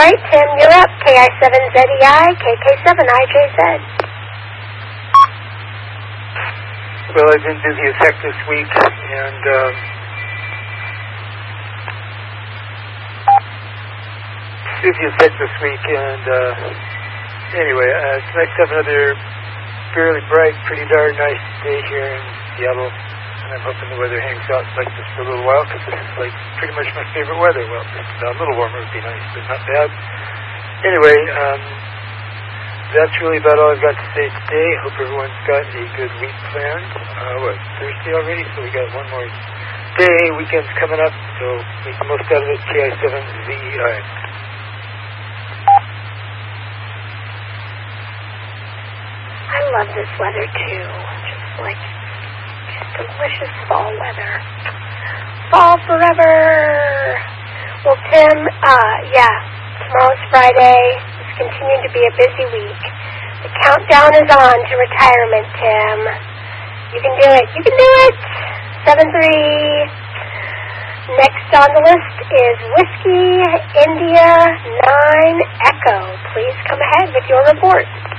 right, Tim, you're up. KI7ZEI, KK7IJZ. Well, I've been busy as heck this week, and anyway, it's nice to have another fairly bright, pretty darn nice day here in Seattle, and I'm hoping the weather hangs out like this for a little while, because this is like pretty much my favorite weather. Well, a little warmer would be nice, but not bad. Anyway, that's really about all I've got to say today. Hope everyone's got a good week planned. Thursday already? So we got one more day. Weekend's coming up, so make the most out of it. KI7ZEI. I love this weather too. Just delicious fall weather. Fall forever. Well, Tim, tomorrow's Friday. It's continuing to be a busy week. The countdown is on to retirement, Tim. You can do it. You can do it. 7-3. Next on the list is Whiskey India 9 Echo. Please come ahead with your report.